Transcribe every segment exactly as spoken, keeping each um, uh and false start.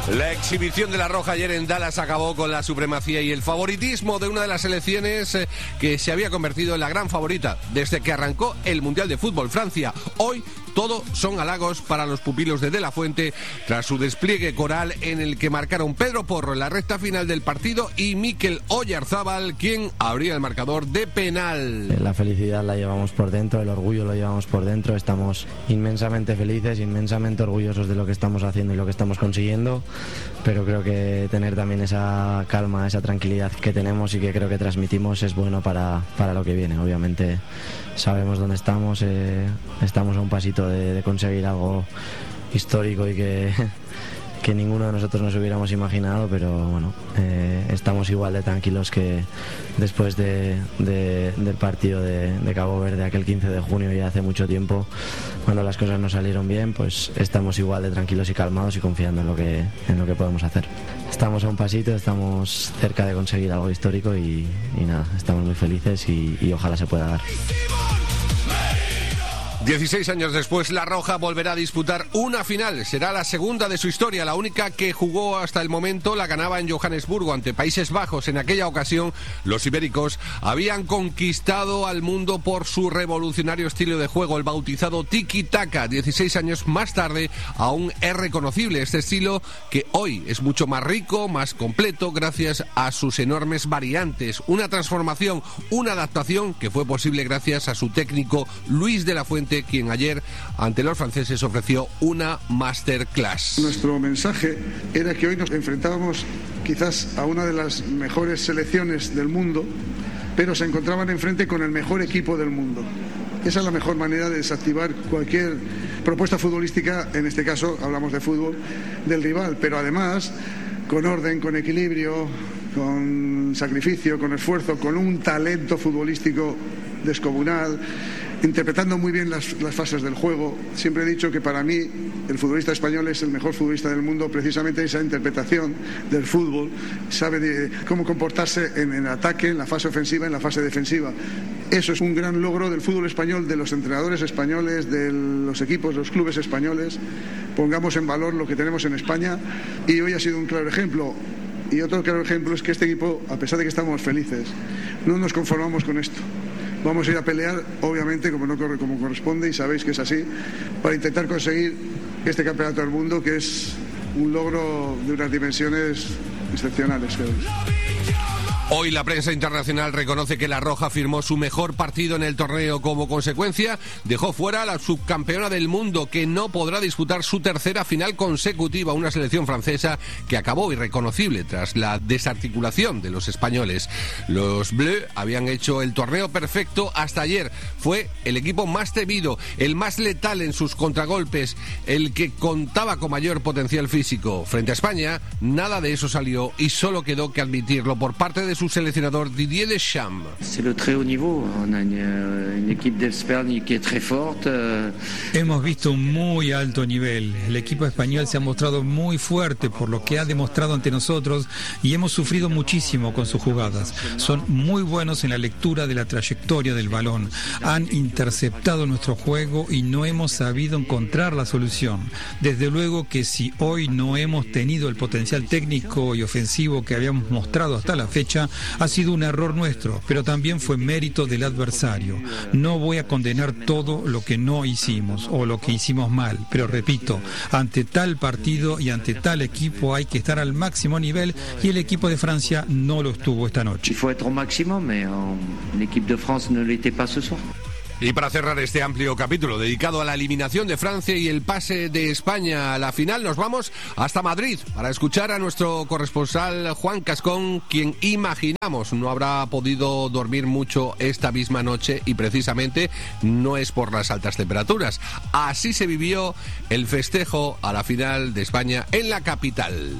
La exhibición de la Roja ayer en Dallas acabó con la supremacía y el favoritismo de una de las selecciones que se había convertido en la gran favorita desde que arrancó el Mundial de Fútbol. Francia, hoy todo son halagos para los pupilos de De La Fuente tras su despliegue coral en el que marcaron Pedro Porro en la recta final del partido y Mikel Oyarzabal, quien abría el marcador de penal. La felicidad la llevamos por dentro, el orgullo lo llevamos por dentro, estamos inmensamente felices, inmensamente orgullosos de lo que estamos haciendo y lo que estamos consiguiendo, pero creo que tener también esa calma, esa tranquilidad que tenemos y que creo que transmitimos es bueno para, para lo que viene. Obviamente sabemos dónde estamos, eh, estamos a un pasito de, de conseguir algo histórico y que, que ninguno de nosotros nos hubiéramos imaginado, pero bueno, eh, estamos igual de tranquilos que después de, de, del partido de, de Cabo Verde aquel quince de junio, ya hace mucho tiempo, cuando las cosas no salieron bien, pues estamos igual de tranquilos y calmados y confiando en lo que, en lo que podemos hacer. Estamos a un pasito, estamos cerca de conseguir algo histórico y, y nada, estamos muy felices y, y ojalá se pueda dar. dieciséis años después, La Roja volverá a disputar una final. Será la segunda de su historia, la única que jugó hasta el momento. La ganaba en Johannesburgo ante Países Bajos. En aquella ocasión, los ibéricos habían conquistado al mundo por su revolucionario estilo de juego, el bautizado tiki-taka. dieciséis años más tarde, aún es reconocible este estilo, que hoy es mucho más rico, más completo, gracias a sus enormes variantes. Una transformación, una adaptación que fue posible gracias a su técnico Luis de la Fuente, quien ayer ante los franceses ofreció una masterclass. Nuestro mensaje era que hoy nos enfrentábamos quizás a una de las mejores selecciones del mundo, pero se encontraban enfrente con el mejor equipo del mundo. Esa es la mejor manera de desactivar cualquier propuesta futbolística, en este caso hablamos de fútbol, del rival, pero además con orden, con equilibrio, con sacrificio, con esfuerzo, con un talento futbolístico descomunal, interpretando muy bien las, las fases del juego. Siempre he dicho que para mí el futbolista español es el mejor futbolista del mundo, precisamente esa interpretación del fútbol, sabe de cómo comportarse en el ataque, en la fase ofensiva, en la fase defensiva. Eso es un gran logro del fútbol español, de los entrenadores españoles, de los equipos, los clubes españoles. Pongamos en valor lo que tenemos en España y hoy ha sido un claro ejemplo. Y otro claro ejemplo es que este equipo, a pesar de que estamos felices, no nos conformamos con esto. Vamos a ir a pelear, obviamente, como no corre como corresponde, y sabéis que es así, para intentar conseguir este campeonato del mundo, que es un logro de unas dimensiones excepcionales, creo. Hoy la prensa internacional reconoce que La Roja firmó su mejor partido en el torneo. Como consecuencia, dejó fuera a la subcampeona del mundo, que no podrá disputar su tercera final consecutiva, una selección francesa que acabó irreconocible tras la desarticulación de los españoles. Los Bleus habían hecho el torneo perfecto hasta ayer. Fue el equipo más temido, el más letal en sus contragolpes, el que contaba con mayor potencial físico. Frente a España, nada de eso salió y solo quedó que admitirlo por parte de su seleccionador Didier Deschamps. C'est le très haut niveau. On a une, une équipe d'Espagne qui est très forte. Hemos visto un muy alto nivel. El equipo español se ha mostrado muy fuerte por lo que ha demostrado ante nosotros y hemos sufrido muchísimo con sus jugadas. Son muy buenos en la lectura de la trayectoria del balón. Han interceptado nuestro juego y no hemos sabido encontrar la solución. Desde luego que si hoy no hemos tenido el potencial técnico y ofensivo que habíamos mostrado hasta la fecha, ha sido un error nuestro, pero también fue mérito del adversario. No voy a condenar todo lo que no hicimos o lo que hicimos mal, pero repito, ante tal partido y ante tal equipo hay que estar al máximo nivel y el equipo de Francia no lo estuvo esta noche. Il faut être au maximum, mais l'équipe de France ne l'était pas ce soir. Y para cerrar este amplio capítulo dedicado a la eliminación de Francia y el pase de España a la final, nos vamos hasta Madrid para escuchar a nuestro corresponsal Juan Cascón, quien imaginamos no habrá podido dormir mucho esta misma noche, y precisamente no es por las altas temperaturas. Así se vivió el festejo a la final de España en la capital.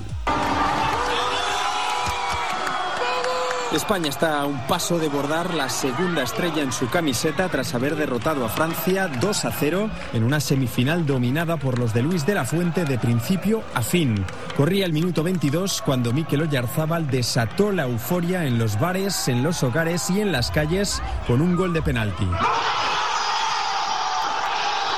España está a un paso de bordar la segunda estrella en su camiseta tras haber derrotado a Francia dos a cero en una semifinal dominada por los de Luis de la Fuente de principio a fin. Corría el minuto veintidós cuando Mikel Oyarzabal desató la euforia en los bares, en los hogares y en las calles con un gol de penalti.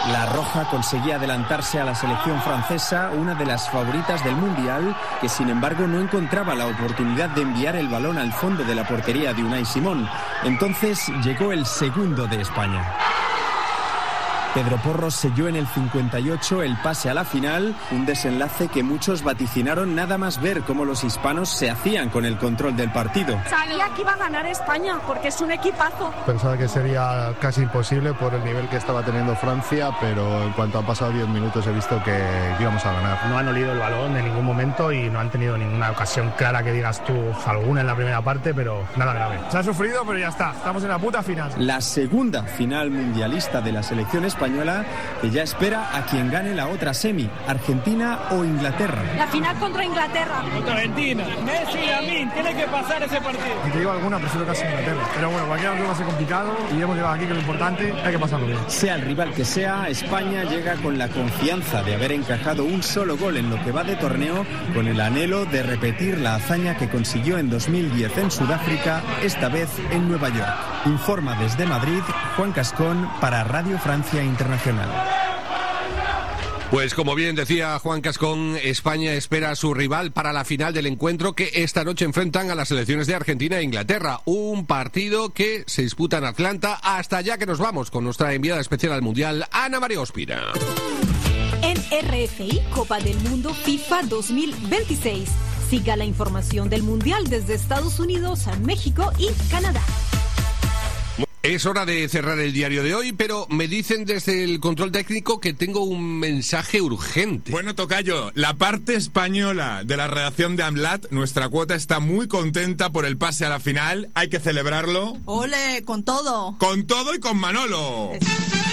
La roja conseguía adelantarse a la selección francesa, una de las favoritas del Mundial, que sin embargo no encontraba la oportunidad de enviar el balón al fondo de la portería de Unai Simón. Entonces llegó el segundo de España. Pedro Porro selló en el cincuenta y ocho el pase a la final, un desenlace que muchos vaticinaron nada más ver cómo los hispanos se hacían con el control del partido. Sabía que iba a ganar España porque es un equipazo. Pensaba que sería casi imposible por el nivel que estaba teniendo Francia, pero en cuanto han pasado diez minutos he visto que íbamos a ganar. No han olido el balón en ningún momento y no han tenido ninguna ocasión clara que digas tú, alguna en la primera parte, pero nada grave. Se ha sufrido, pero ya está, estamos en la puta final. La segunda final mundialista de la selección española, que ya espera a quien gane la otra semi, Argentina o Inglaterra. La final contra Inglaterra. Contra Argentina. Messi y Amin, tiene que pasar ese partido. Si te digo alguna, prefiero casi Inglaterra. Pero bueno, cualquier otro va a ser complicado y hemos llegado aquí, que lo importante hay que pasarlo bien. Sea el rival que sea, España llega con la confianza de haber encajado un solo gol en lo que va de torneo, con el anhelo de repetir la hazaña que consiguió en dos mil diez en Sudáfrica, esta vez en Nueva York. Informa desde Madrid Juan Cascón para Radio Francia Internacional. Pues como bien decía Juan Cascón, España espera a su rival para la final del encuentro que esta noche enfrentan a las selecciones de Argentina e Inglaterra. Un partido que se disputa en Atlanta. Hasta allá que nos vamos con nuestra enviada especial al Mundial, Ana María Ospina. En R F I Copa del Mundo FIFA dos mil veintiséis. Siga la información del Mundial desde Estados Unidos, México y Canadá. Es hora de cerrar el diario de hoy, pero me dicen desde el control técnico que tengo un mensaje urgente. Bueno, tocayo, la parte española de la redacción de AMLAT, nuestra cuota, está muy contenta por el pase a la final. Hay que celebrarlo. ¡Ole! ¡Con todo! ¡Con todo y con Manolo! Es...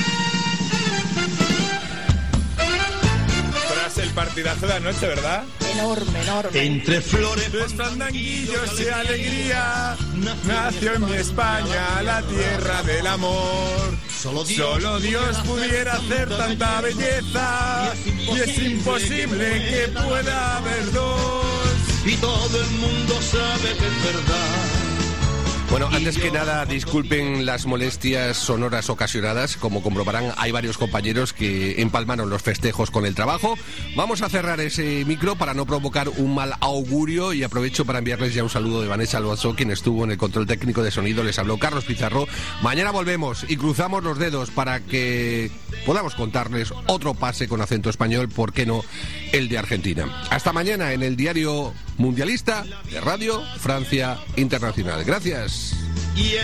Tras el partidazo de anoche, ¿verdad? Enorme, enorme. Entre flores, fandanguillos y alegría, nació en mi España la tierra del amor. Solo Dios, Solo Dios pudiera hacer tanta belleza, y es imposible que pueda haber dos. Y todo el mundo sabe que es verdad. Bueno, antes que nada, disculpen las molestias sonoras ocasionadas. Como comprobarán, hay varios compañeros que empalmaron los festejos con el trabajo. Vamos a cerrar ese micro para no provocar un mal augurio y aprovecho para enviarles ya un saludo de Vanessa Alonso, quien estuvo en el control técnico de sonido. Les habló Carlos Pizarro. Mañana volvemos y cruzamos los dedos para que podamos contarles otro pase con acento español, ¿por qué no el de Argentina? Hasta mañana en el diario mundialista de Radio Francia Internacional. Gracias. Y